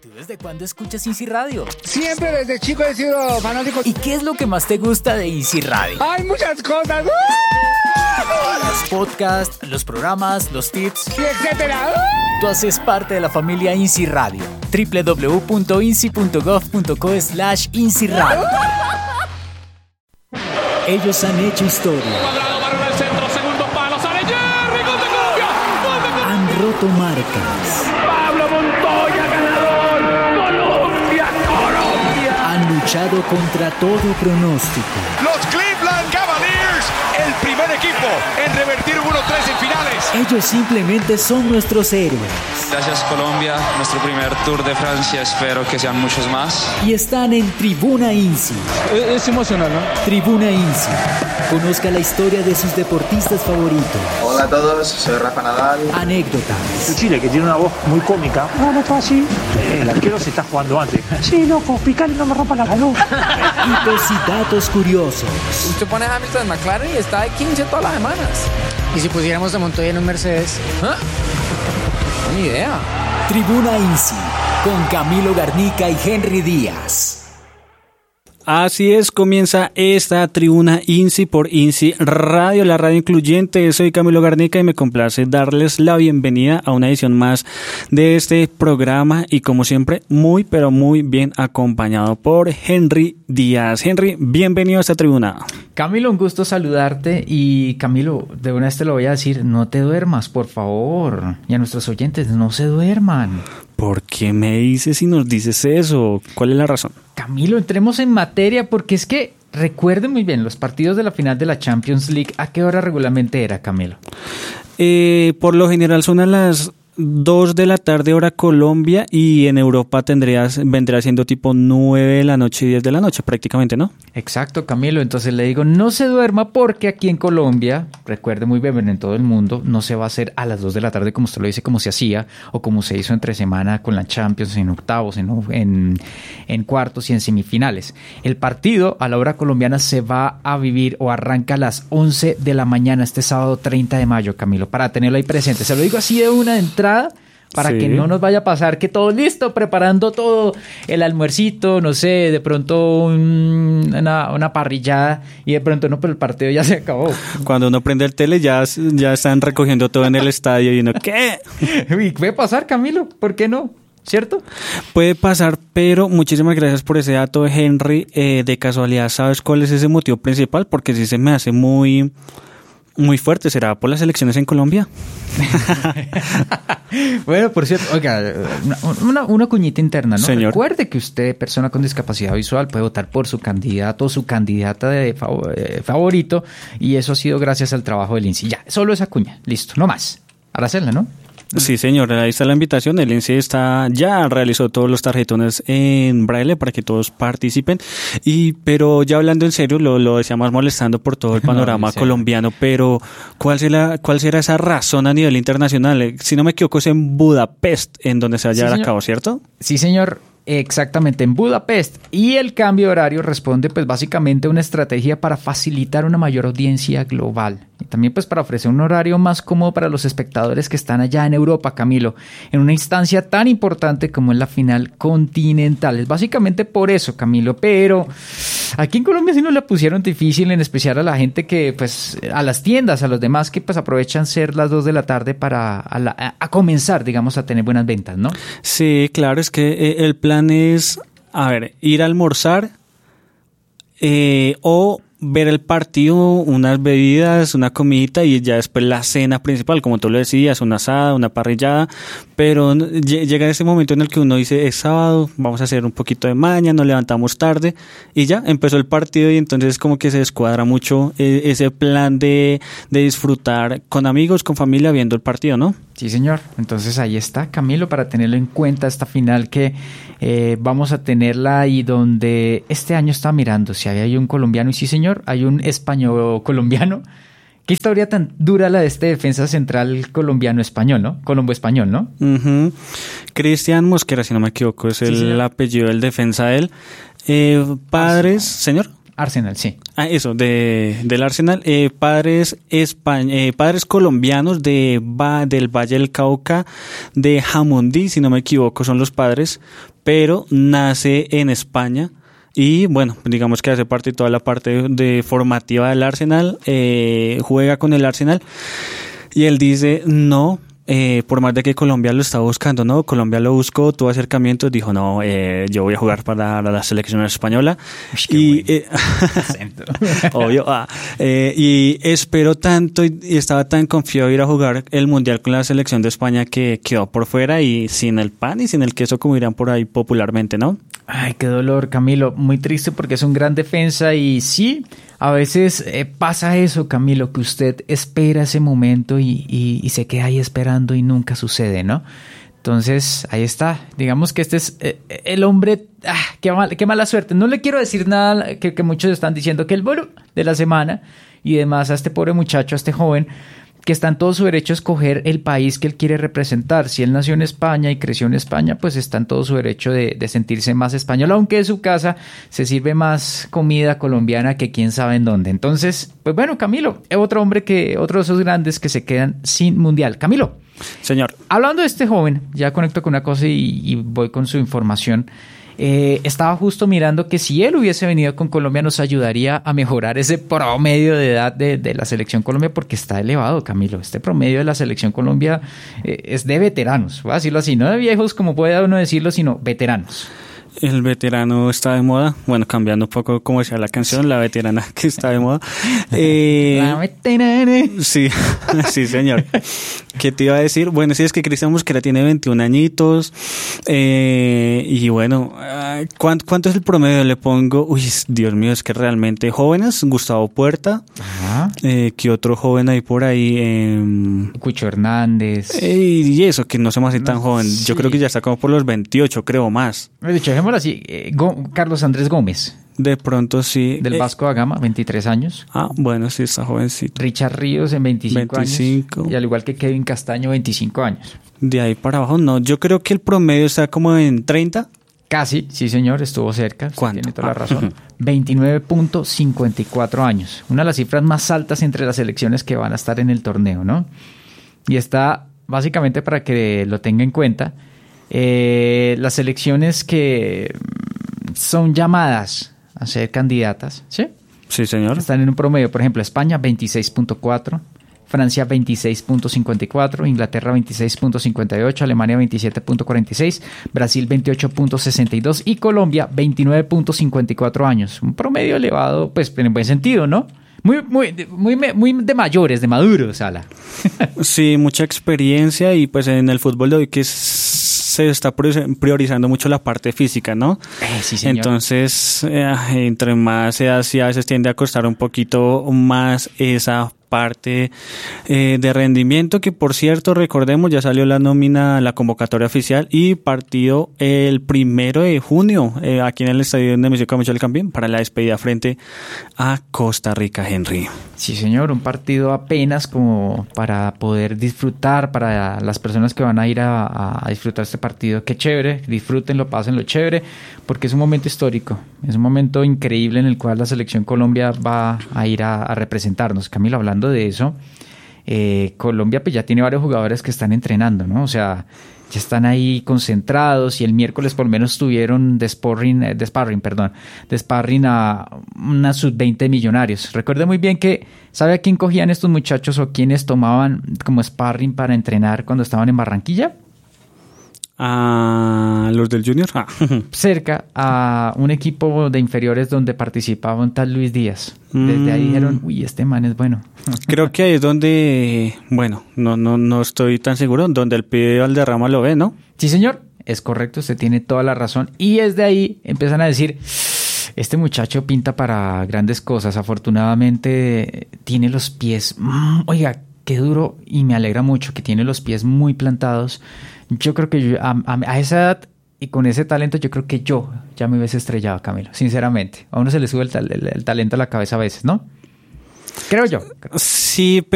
¿Tú desde cuándo escuchas Easy Radio? Siempre desde chico he sido fanático. ¿Y qué es lo que más te gusta de Easy Radio? Hay muchas cosas. Los podcasts, los programas, los tips, y etcétera. Tú haces parte de la familia Easy Radio. www.insi.gov.co/Easy Radio. Ellos han hecho historia. Han roto marcas. Pablo Montoya, ganador. Colombia. Han luchado contra todo pronóstico. Los Cleveland Cavaliers, el primer equipo en revertir 1-3 en finales. Ellos simplemente son nuestros héroes. Gracias Colombia, nuestro primer Tour de Francia, espero que sean muchos más. Y están en Tribuna Insi. Es emocional, ¿no? Tribuna Insi. Conozca la historia de sus deportistas favoritos. Hola a todos, soy Rafa Nadal. Anécdotas. Chile, que tiene una voz muy cómica. No está así. El arquero se está jugando antes. Sí, loco, picale, no me rompa la salud. Hitos y datos curiosos. Usted pone a Hamilton en McLaren y está de 15 todas las semanas. ¿Y si pusiéramos a Montoya en un Mercedes? ¿Ah? Ni idea. Tribuna Insi, con Camilo Garnica y Henry Díaz. Así es, comienza esta Tribuna Insi por Insi Radio, la radio incluyente. Soy Camilo Garnica y me complace darles la bienvenida a una edición más de este programa y como siempre, muy pero muy bien acompañado por Henry Díaz. Henry, bienvenido a esta tribuna. Camilo, un gusto saludarte y Camilo, de una vez te lo voy a decir, no te duermas, por favor. Y a nuestros oyentes, no se duerman. ¿Por qué me dices y nos dices eso? ¿Cuál es la razón? Camilo, entremos en materia porque es que recuerden muy bien, los partidos de la final de la Champions League, ¿a qué hora regularmente era, Camilo? Por lo general son a las 2 de la tarde hora Colombia y en Europa vendría siendo tipo 9 de la noche y 10 de la noche prácticamente, ¿no? Exacto, Camilo, entonces le digo no se duerma porque aquí en Colombia, recuerde muy bien, en todo el mundo, no se va a hacer a las 2 de la tarde como usted lo dice, como se hacía o como se hizo entre semana con la Champions en octavos, en cuartos y en semifinales. El partido a la hora colombiana se va a vivir o arranca a las 11 de la mañana este sábado 30 de mayo, Camilo, para tenerlo ahí presente. Se lo digo así de una entrada para que no nos vaya a pasar que todo listo, preparando todo, el almuercito, no sé, de pronto una parrillada y de pronto no, pero el partido ya se acabó. Cuando uno prende el tele ya están recogiendo todo en el estadio y uno, ¿qué? Y puede pasar, Camilo, ¿por qué no? ¿Cierto? Puede pasar, pero muchísimas gracias por ese dato, Henry. De casualidad, ¿sabes cuál es ese motivo principal? Porque sí se me hace muy fuerte. ¿Será por las elecciones en Colombia? Bueno, por cierto, oiga, una cuñita interna, ¿no? Señor. Recuerde que usted, persona con discapacidad visual, puede votar por su candidato o su candidata de favorito y eso ha sido gracias al trabajo del INSI. Ya, solo esa cuña, listo, no más. Aracelia, ¿no? Sí, señor, ahí está la invitación. El INSI ya realizó todos los tarjetones en braille para que todos participen. Pero ya hablando en serio, lo decíamos molestando por todo el panorama colombiano, pero ¿cuál será esa razón a nivel internacional? Si no me equivoco, es en Budapest en donde se va a llevar a cabo, ¿cierto? Sí, señor. Exactamente, en Budapest. Y el cambio de horario responde pues básicamente a una estrategia para facilitar una mayor audiencia global. Y también pues para ofrecer un horario más cómodo para los espectadores que están allá en Europa, Camilo, en una instancia tan importante como es la final continental. Es básicamente por eso, Camilo, pero aquí en Colombia sí nos la pusieron difícil, en especial a la gente que pues a las tiendas, a los demás que pues aprovechan ser las 2 de la tarde para a comenzar, digamos, a tener buenas ventas, ¿no? Sí, claro, es que el plan es, ir a almorzar o ver el partido, unas bebidas, una comidita y ya después la cena principal, como tú lo decías, una asada, una parrillada, pero llega ese momento en el que uno dice, es sábado, vamos a hacer un poquito de maña, nos levantamos tarde y ya empezó el partido y entonces como que se descuadra mucho ese plan de disfrutar con amigos, con familia viendo el partido, ¿no? Sí, señor. Entonces ahí está, Camilo, para tenerlo en cuenta esta final que vamos a tenerla y donde este año está mirando si hay un colombiano y sí, señor, hay un español colombiano. Qué historia tan dura la de este defensa central colombiano-español, ¿no? Colombo-español, ¿no? Uh-huh. Cristian Mosquera, si no me equivoco, es el apellido del defensa de él. Padres, señor. Arsenal, sí. Eso, del Arsenal. Padres colombianos del Valle del Cauca, de Jamundí, si no me equivoco, son los padres, pero nace en España. Y bueno, digamos que hace parte de toda la parte de formativa del Arsenal, juega con el Arsenal. Y él dice, no, por más de que Colombia lo está buscando, ¿no? Colombia lo buscó, tuvo acercamientos, dijo, no, yo voy a jugar para la selección española. Y obvio, y esperó tanto y estaba tan confiado de ir a jugar el Mundial con la selección de España que quedó por fuera y sin el pan y sin el queso, como dirán por ahí popularmente, ¿no? Ay, qué dolor, Camilo. Muy triste porque es un gran defensa y sí, a veces pasa eso, Camilo, que usted espera ese momento y se queda ahí esperando y nunca sucede, ¿no? Entonces, ahí está. Digamos que este es el hombre... qué mala suerte. No le quiero decir nada que muchos están diciendo que el bueno de la semana y demás a este pobre muchacho, a este joven, que está en todo su derecho a escoger el país que él quiere representar. Si él nació en España y creció en España, pues está en todo su derecho de sentirse más español, aunque en su casa se sirve más comida colombiana que quién sabe en dónde. Entonces, pues bueno, Camilo, otro de esos grandes que se quedan sin mundial. Camilo. Señor. Hablando de este joven, ya conecto con una cosa y voy con su información. Estaba justo mirando que si él hubiese venido con Colombia nos ayudaría a mejorar ese promedio de edad de la selección Colombia, porque está elevado, Camilo. Este promedio de la selección Colombia es de veteranos, voy a decirlo así, no de viejos como puede uno decirlo, sino veteranos. El veterano está de moda. Bueno, cambiando un poco como decía la canción, la veterana que está de moda. La veterana. Sí, sí, señor. ¿Qué te iba a decir? Bueno, sí, es que Cristian Mosquera tiene 21 añitos. Y bueno, ¿cuánto es el promedio? Le pongo, uy, Dios mío, es que realmente jóvenes. Gustavo Puerta. Ajá. ¿Qué otro joven hay por ahí? Cucho Hernández. Y eso, que no se me hace tan joven. Sí. Yo creo que ya está como por los 28, creo más. De hecho, dejémoslo así. Carlos Andrés Gómez. De pronto sí. Del Vasco da Gama, 23 años. Bueno, sí, está jovencito. Richard Ríos en 25 años. Y al igual que Kevin Castaño, 25 años. De ahí para abajo, no. Yo creo que el promedio está como en 30. Casi, sí señor, estuvo cerca. ¿Cuánto? Tiene toda la razón. 29.54 años. Una de las cifras más altas entre las selecciones que van a estar en el torneo, ¿no? Y está, básicamente, para que lo tenga en cuenta, las selecciones que son llamadas a ser candidatas, ¿sí? Sí, señor. Están en un promedio, por ejemplo, España 26.4, Francia 26.54, Inglaterra 26.58, Alemania 27.46, Brasil 28.62 y Colombia 29.54 años. Un promedio elevado, pues en buen sentido, ¿no? Muy de mayores, de maduros, Ala. Sí, mucha experiencia y pues en el fútbol de hoy que se está priorizando mucho la parte física, ¿no? Sí, señor. Entonces, entre más edad, sí, a veces tiende a costar un poquito más esa parte de rendimiento, que por cierto, recordemos, ya salió la nómina, la convocatoria oficial y partido el 1 de junio aquí en el estadio de Nemesio Camacho del Campín para la despedida frente a Costa Rica, Henry. Sí, señor, un partido apenas como para poder disfrutar, para las personas que van a ir a disfrutar este partido. Qué chévere, disfrútenlo, pásenlo chévere, porque es un momento histórico, es un momento increíble en el cual la selección Colombia va a ir a representarnos. Camilo, hablando de eso, Colombia pues ya tiene varios jugadores que están entrenando, ¿no? O sea, ya están ahí concentrados y el miércoles por lo menos tuvieron de sparring a una sub-20 Millonarios. Recuerde muy bien que, ¿sabe a quién cogían estos muchachos o quiénes tomaban como sparring para entrenar cuando estaban en Barranquilla? A los del Junior. Cerca a un equipo de inferiores donde participaba un tal Luis Díaz. Desde ahí dijeron, uy, este man es bueno. Creo que ahí es donde, bueno, no estoy tan seguro, donde el pibe Valderrama lo ve, ¿no? Sí, señor, es correcto, usted tiene toda la razón. Y desde ahí empiezan a decir, este muchacho pinta para grandes cosas. Afortunadamente tiene los pies, oiga, qué duro, y me alegra mucho que tiene los pies muy plantados. Yo creo que a esa edad y con ese talento, yo creo que yo ya me hubiese estrellado, Camilo, sinceramente. A uno se le sube el talento a la cabeza a veces, ¿no? Creo yo. Sí,